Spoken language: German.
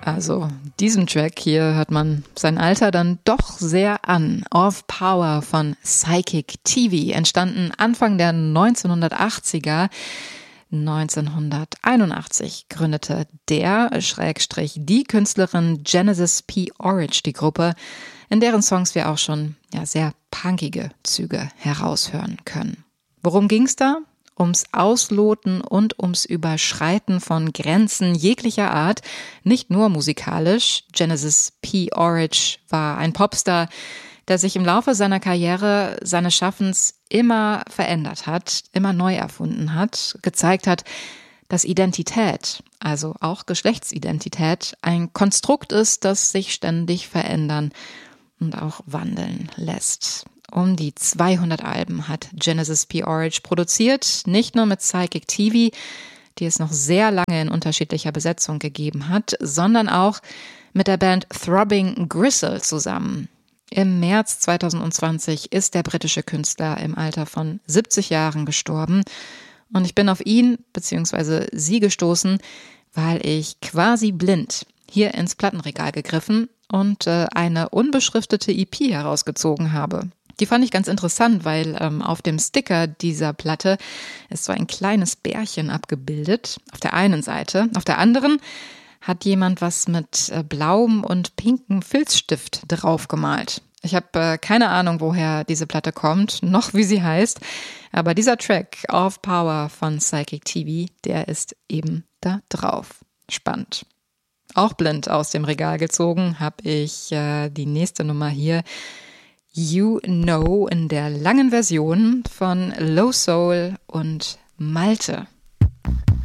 Also diesem Track hier hört man sein Alter dann doch sehr an. Off Power von Psychic TV, entstanden Anfang der 1980er. 1981 gründete die Künstlerin Genesis P. Orridge die Gruppe, in deren Songs wir auch schon sehr punkige Züge heraushören können. Worum ging's da? Ums Ausloten und ums Überschreiten von Grenzen jeglicher Art, nicht nur musikalisch. Genesis P. Orridge war ein Popstar, der sich im Laufe seiner Karriere, seines Schaffens immer verändert hat, immer neu erfunden hat, gezeigt hat, dass Identität, also auch Geschlechtsidentität, ein Konstrukt ist, das sich ständig verändern und auch wandeln lässt. Um die 200 Alben hat Genesis P. Orridge produziert, nicht nur mit Psychic TV, die es noch sehr lange in unterschiedlicher Besetzung gegeben hat, sondern auch mit der Band Throbbing Gristle zusammen. Im März 2020 ist der britische Künstler im Alter von 70 Jahren gestorben und ich bin auf ihn bzw. sie gestoßen, weil ich quasi blind hier ins Plattenregal gegriffen und eine unbeschriftete EP herausgezogen habe. Die fand ich ganz interessant, weil auf dem Sticker dieser Platte ist so ein kleines Bärchen abgebildet, auf der einen Seite. Auf der anderen hat jemand was mit blauem und pinkem Filzstift drauf gemalt. Ich habe keine Ahnung, woher diese Platte kommt, noch wie sie heißt, aber dieser Track Off Power von Psychic TV, der ist eben da drauf. Spannend. Auch blind aus dem Regal gezogen habe ich die nächste Nummer hier, You Know, in der langen Version von Low Soul und Malte.